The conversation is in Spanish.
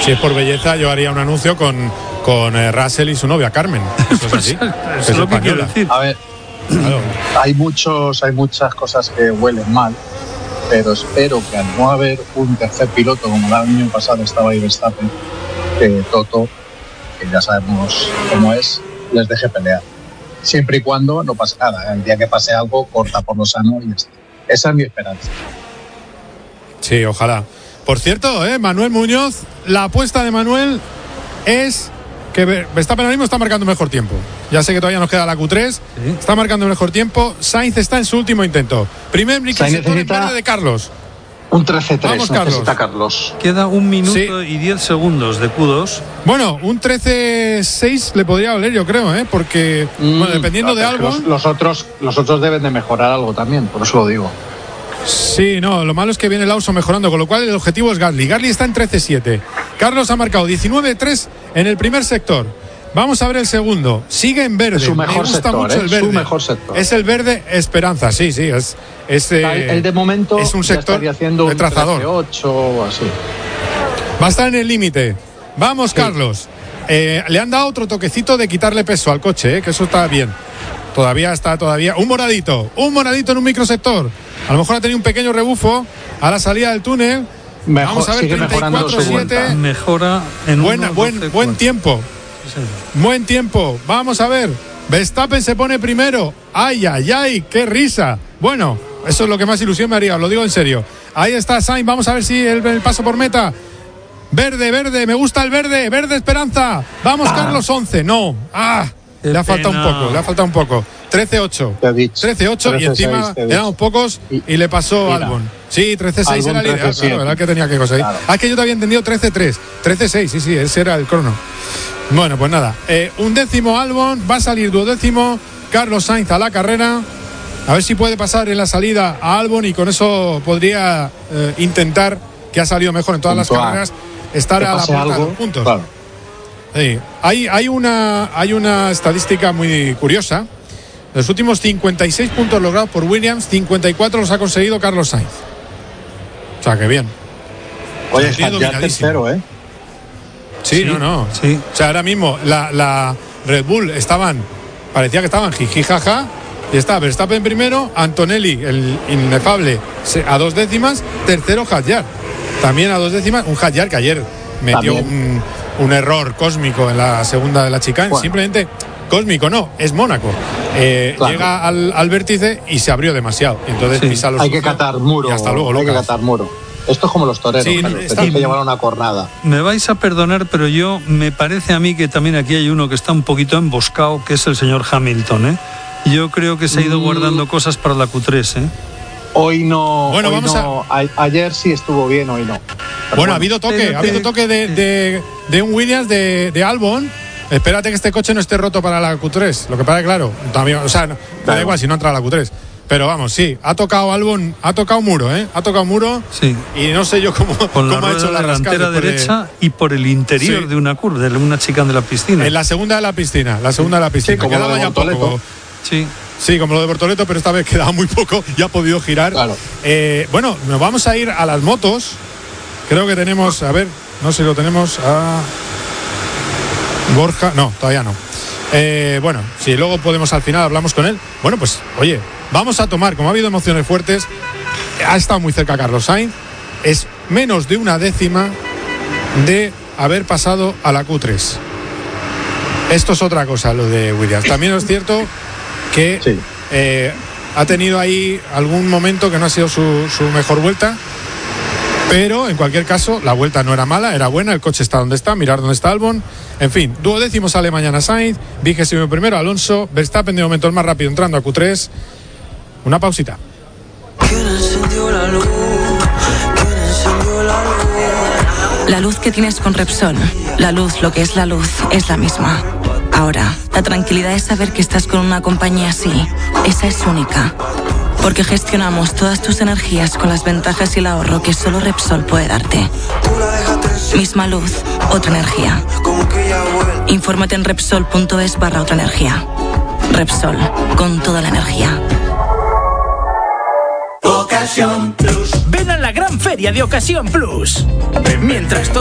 Si es por belleza, yo haría un anuncio con Russell y su novia Carmen. Eso es así. Eso es lo que quiero decir. A ver, claro. hay muchas cosas que huelen mal, pero espero que al no haber un tercer piloto como el año pasado estaba ahí Verstappen, que Toto, que ya sabemos cómo es, les deje pelear. Siempre y cuando no pase nada. El día que pase algo, corta por lo sano y ya está. Esa es mi esperanza. Sí, ojalá. Por cierto, Manuel Muñoz, la apuesta de Manuel es que Verstappen ahora mismo está marcando mejor tiempo. Ya sé que todavía nos queda la Q3, ¿sí? Está marcando mejor tiempo. Sainz está en su último intento. Primer sector en verde de Carlos. Un 13-3 Vamos, necesita Carlos. Queda 1 minuto y 10 segundos de Q2. Bueno, un 13-6 le podría valer, yo creo, porque bueno, dependiendo de algo. Los otros deben de mejorar algo también, por eso lo digo. Sí, no, lo malo es que viene Lawson mejorando, con lo cual el objetivo es Gasly. Gasly está en 13-7. Carlos ha marcado 19-3 en el primer sector. Vamos a ver el segundo. Sigue en verde. Es su mejor Me gusta sector, mucho el verde. Su mejor sector. Es el verde Esperanza, sí. El de momento es un sector de trazador. 13-8 o así. Va a estar en el límite. Vamos, sí. Carlos. Le han dado otro toquecito de quitarle peso al coche, que eso está bien. Todavía está un moradito en un microsector. A lo mejor ha tenido un pequeño rebufo a la salida del túnel. Vamos a ver, 34-7. Mejora en buen tiempo. Sí. Buen tiempo. Vamos a ver. Verstappen se pone primero. ¡Ay! ¡Qué risa! Bueno, eso es lo que más ilusión me haría, os lo digo en serio. Ahí está Sainz. Vamos a ver si el paso por meta. Verde. Me gusta el verde. Verde Esperanza. Vamos, Carlos, 11. No. Le ha faltado un poco. 13-8. 13-8 y encima éramos pocos y le pasó Albon. Sí, 13-6 era el ideal, claro, era el que tenía que conseguir. Claro. Es que yo te había entendido 13-3. 13-6, sí, ese era el crono. Bueno, pues nada. 11º Albon, va a salir 12º Carlos Sainz a la carrera. A ver si puede pasar en la salida a Albon y con eso podría intentar, que ha salido mejor en todas las carreras, estar a la puerta de los puntos. Claro. Sí. Hay una estadística muy curiosa. Los últimos 56 puntos logrados por Williams, 54 los ha conseguido Carlos Sainz. O sea, que bien. Oye, está ya tercero, ¿eh? Sí, no. Sí. O sea, ahora mismo la Red Bull parecía que estaban jiji jaja. Y está Verstappen primero, Antonelli, el inefable, a 2 décimas. Tercero, Hadjar. También a 2 décimas. Un Hadjar que ayer metió un error cósmico en la segunda de la chicane. Bueno. Simplemente cósmico, no, es Mónaco. Claro. Llega al vértice y se abrió demasiado. Entonces pisa los. Hay que catar muro. Y hasta luego, Lucas. Hay que catar muro. Esto es como los toreros, tienen que llevar una cornada. Me vais a perdonar, pero me parece a mí que también aquí hay uno que está un poquito emboscado, que es el señor Hamilton, Yo creo que se ha ido guardando cosas para la Q3, Hoy no. Bueno, ayer sí estuvo bien, hoy no. Pero bueno, ha habido toque de un Williams de Albon. Espérate que este coche no esté roto para la Q3. Lo que pasa es claro, también, da igual si no entra a la Q3. Pero vamos, sí, ha tocado Albon, ha tocado muro, Ha tocado muro. Sí. Y no sé yo cómo ha hecho la delantera derecha y por el interior de una curva, de una chicane de la piscina. En la segunda de la piscina. Sí, como quedaba ya poco. Sí, como lo de Bortoleto, pero esta vez quedaba muy poco y ha podido girar. Claro. Bueno, nos vamos a ir a las motos. Creo que tenemos, a ver, no sé si lo tenemos a Borja. No, todavía no. Bueno, si luego podemos al final hablamos con él. Bueno, pues, oye, vamos a tomar, como ha habido emociones fuertes, ha estado muy cerca Carlos Sainz. Es menos de 1 décima de haber pasado a la Q3. Esto es otra cosa, lo de Williams. También es cierto que ha tenido ahí algún momento que no ha sido su mejor vuelta, pero en cualquier caso la vuelta no era mala, era buena, el coche está donde está, mirar dónde está Albon. En fin, 12º sale mañana Sainz, 21º Alonso, Verstappen de momento el más rápido entrando a Q3. Una pausita. La luz que tienes con Repsol, lo que es la luz, es la misma. Ahora, la tranquilidad es saber que estás con una compañía así. Esa es única. Porque gestionamos todas tus energías con las ventajas y el ahorro que solo Repsol puede darte. Misma luz, otra energía. Infórmate en Repsol.es/otra energía. Repsol, con toda la energía. Ocasión Plus. Ven a la gran feria de Ocasión Plus. Mientras